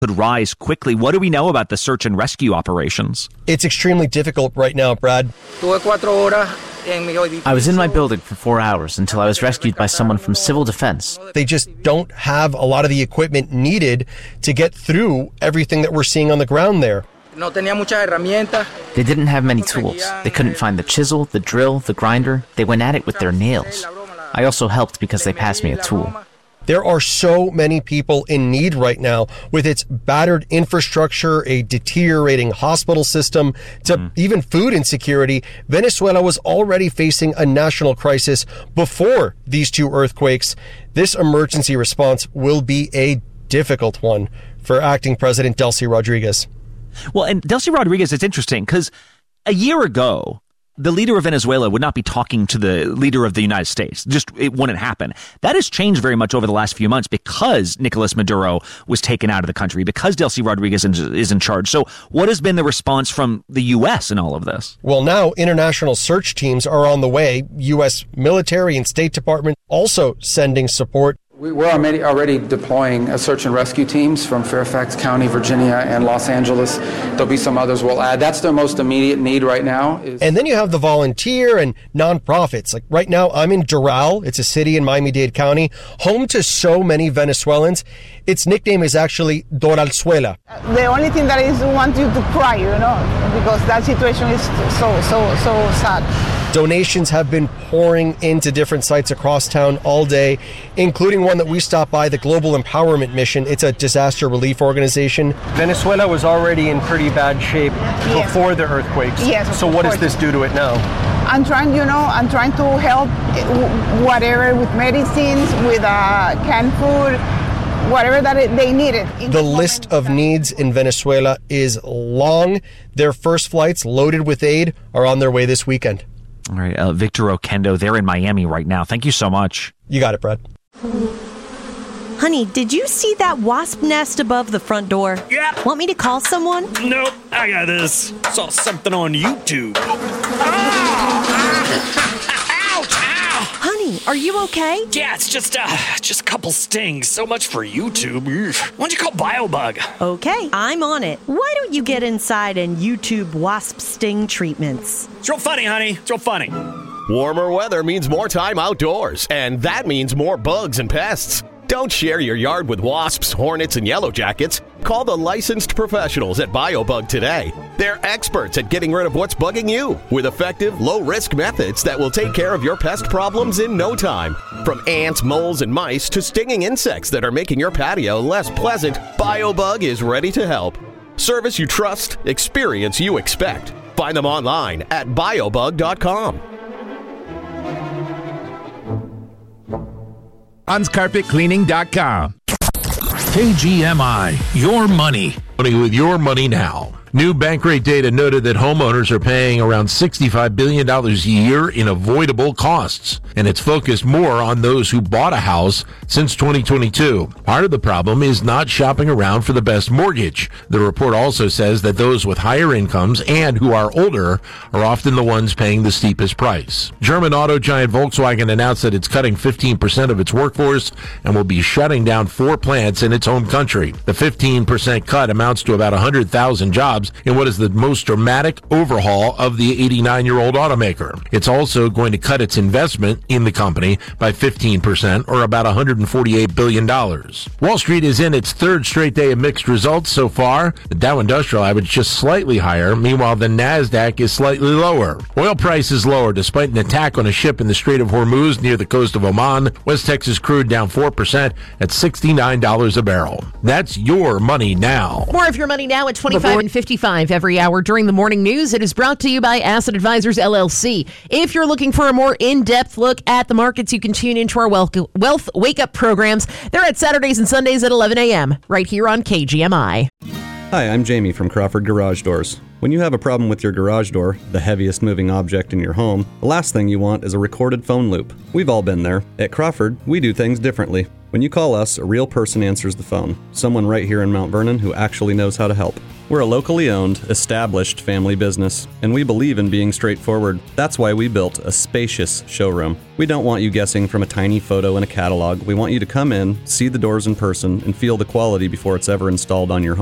could rise quickly. What do we know about the search and rescue operations? It's extremely difficult right now, Brad. I was in my building for 4 hours until I was rescued by someone from Civil Defense. They just don't have a lot of the equipment needed to get through everything that we're seeing on the ground there. They didn't have many tools. They couldn't find the chisel, the drill, the grinder. They went at it with their nails. I also helped because they passed me a tool. There are so many people in need right now with its battered infrastructure, a deteriorating hospital system, to even food insecurity. Venezuela was already facing a national crisis before these two earthquakes. This emergency response will be a difficult one for acting President Delcy Rodriguez. Well, and Delcy Rodriguez, it's interesting because a year ago, the leader of Venezuela would not be talking to the leader of the United States. Just, it wouldn't happen. That has changed very much over the last few months because Nicolas Maduro was taken out of the country, because Delcy Rodriguez is in charge. So what has been the response from the U.S. in all of this? Well, now international search teams are on the way. U.S. military and State Department also sending support. We're already deploying search and rescue teams from Fairfax County, Virginia, and Los Angeles. There'll be some others we'll add. That's their most immediate need right now. And then you have the volunteer and nonprofits. Like right now, I'm in Doral. It's a city in Miami-Dade County, home to so many Venezuelans. Its nickname is actually Doralzuela. The only thing that is want you to cry, because that situation is so sad. Donations have been pouring into different sites across town all day, including one that we stopped by, the Global Empowerment Mission. It's a disaster relief organization. Venezuela was already in pretty bad shape before the earthquakes. Yes. So what does this do to it now? I'm trying to help whatever with medicines, with canned food, whatever that they needed. The list of needs in Venezuela is long. Their first flights loaded with aid are on their way this weekend. All right, Victor Oquendo, they're in Miami right now. Thank you so much. You got it, Brad. Honey, did you see that wasp nest above the front door? Yeah. Want me to call someone? Nope, I got this. Saw something on YouTube. Honey, are you okay? Yeah, it's just a couple stings. So much for YouTube. Why don't you call BioBug? Okay, I'm on it. Why don't you get inside and YouTube wasp sting treatments? It's real funny, honey. It's real funny. Warmer weather means more time outdoors, and that means more bugs and pests. Don't share your yard with wasps, hornets, and yellow jackets. Call the licensed professionals at BioBug today. They're experts at getting rid of what's bugging you with effective, low-risk methods that will take care of your pest problems in no time. From ants, moles, and mice to stinging insects that are making your patio less pleasant, BioBug is ready to help. Service you trust, experience you expect. Find them online at biobug.com. OnsCarpetCleaning.com. KGMI, your money. With your money now. New Bankrate data noted that homeowners are paying around $65 billion a year in avoidable costs, and it's focused more on those who bought a house since 2022. Part of the problem is not shopping around for the best mortgage. The report also says that those with higher incomes and who are older are often the ones paying the steepest price. German auto giant Volkswagen announced that it's cutting 15% of its workforce and will be shutting down 4 plants in its home country. The 15% cut amounts to about 100,000 jobs in what is the most dramatic overhaul of the 89-year-old automaker. It's also going to cut its investment in the company by 15%, or about $148 billion. Wall Street is in its third straight day of mixed results so far. The Dow Industrial Average just slightly higher. Meanwhile, the NASDAQ is slightly lower. Oil price is lower despite an attack on a ship in the Strait of Hormuz near the coast of Oman. West Texas crude down 4% at $69 a barrel. That's your money now. More of your money now at 25 and 55 every hour during the morning news. It is brought to you by Asset Advisors LLC. If you're looking for a more in-depth look at the markets, you can tune into our Wealth Wake Up programs. They're at Saturdays and Sundays at 11 a.m. right here on KGMI. Hi, I'm Jamie from Crawford Garage Doors. When you have a problem with your garage door, the heaviest moving object in your home, the last thing you want is a recorded phone loop. We've all been there. At Crawford, we do things differently. When you call us, a real person answers the phone. Someone right here in Mount Vernon who actually knows how to help. We're a locally owned, established family business, and we believe in being straightforward. That's why we built a spacious showroom. We don't want you guessing from a tiny photo in a catalog. We want you to come in, see the doors in person, and feel the quality before it's ever installed on your home.